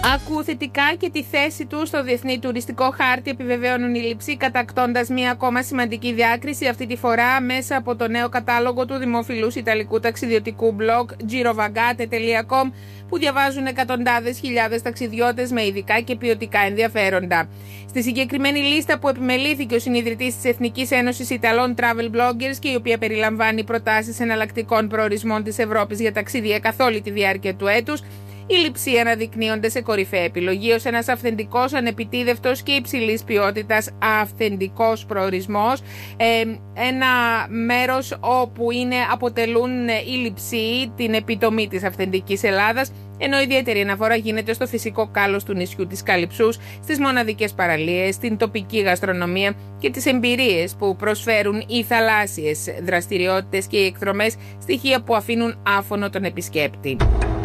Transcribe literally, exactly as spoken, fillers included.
Άκου θετικά και τη θέση του στο Διεθνή Τουριστικό Χάρτη επιβεβαίωνουν οι Λειψοί, κατακτώντας μία ακόμα σημαντική διάκριση, αυτή τη φορά μέσα από το νέο κατάλογο του δημοφιλούς ιταλικού ταξιδιωτικού blog girovagate τελεία com, που διαβάζουν εκατοντάδες χιλιάδες ταξιδιώτες με ειδικά και ποιοτικά ενδιαφέροντα. Στη συγκεκριμένη λίστα, που επιμελήθηκε ο συνιδρυτής της Εθνικής Ένωσης Ιταλών Travel Bloggers και η οποία περιλαμβάνει προτάσεις εναλλακτικών προορισμών της Ευρώπης για ταξίδια καθ' όλη τη διάρκεια του έτους, οι Λειψοί αναδεικνύονται σε κορυφαία επιλογή ως ένας αυθεντικός, ανεπιτίδευτος και υψηλής ποιότητας αυθεντικός προορισμός. Ε, ένα μέρος όπου είναι, αποτελούν οι Λειψοί την επιτομή της αυθεντικής Ελλάδας, ενώ ιδιαίτερη αναφορά γίνεται στο φυσικό κάλος του νησιού της Καλυψούς, στις μοναδικές παραλίες, στην τοπική γαστρονομία και τις εμπειρίες που προσφέρουν οι θαλάσσιες δραστηριότητες και οι εκδρομές, στοιχεία που αφήνουν άφωνο τον επισκέπτη.